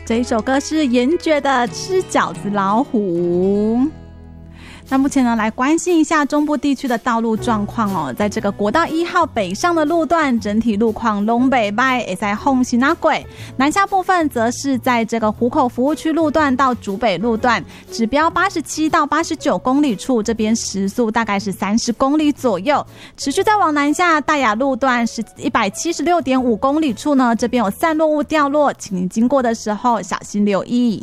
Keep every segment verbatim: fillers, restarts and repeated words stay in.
这一首歌是严爵的《吃饺子老虎》。那目前呢，来关心一下中部地区的道路状况哦。在这个国道一号北上的路段，整体路况东北败，也在红行那轨。南下部分则是在这个湖口服务区路段到竹北路段，指标八十七到八十九公里处，这边时速大概是三十公里左右。持续再往南下，大雅路段是一百七十六点五公里处呢，这边有散落物掉落，请您经过的时候小心留意。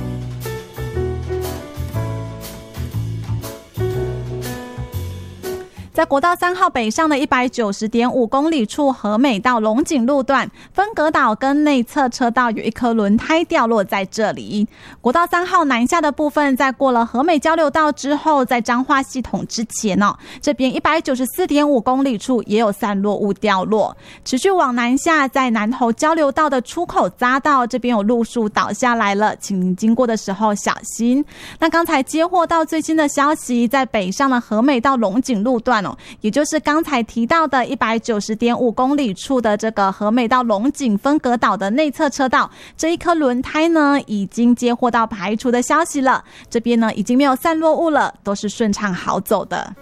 在国道三号北上的一百九十点五公里处，和美到龙井路段分隔岛跟内侧车道有一颗轮胎掉落在这里。国道三号南下的部分，在过了和美交流道之后，在彰化系统之前哦，这边一百九十四点五公里处也有散落物掉落。持续往南下，在南投交流道的出口匝道这边有路树倒下来了，请您经过的时候小心。那刚才接获到最新的消息，在北上的和美到龙井路段也就是刚才提到的一百九十点五公里处的这个和美到龙井分隔岛的内侧车道，这一颗轮胎呢已经接获到排除的消息了，这边呢已经没有散落物了，都是顺畅好走的。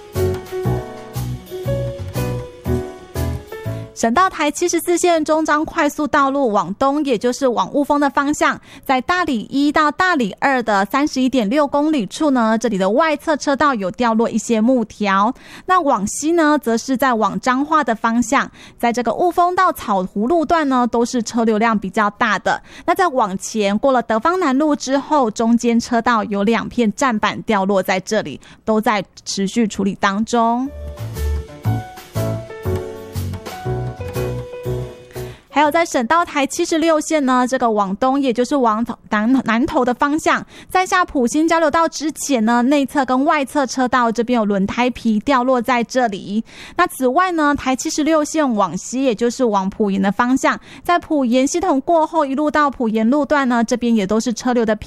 省道台七十四线中彰快速道路往东，也就是往雾峰的方向，在大里一到大里二的 三十一点六公里处呢，这里的外侧车道有掉落一些木条。那往西呢，则是在往彰化的方向，在这个雾峰到草湖路段呢，都是车流量比较大的。那再往前过了德芳南路之后，中间车道有两片站板掉落在这里，都在持续处理当中。还有在省道台七十六线呢，这个往东也就是往南南投的方向，在下埔新交流道之前呢，内侧跟外侧车道这边有轮胎皮掉落在这里。那此外呢，台七十六线往西，也就是往埔盐的方向，在埔盐系统过后一路到埔盐路段呢，这边也都是车流的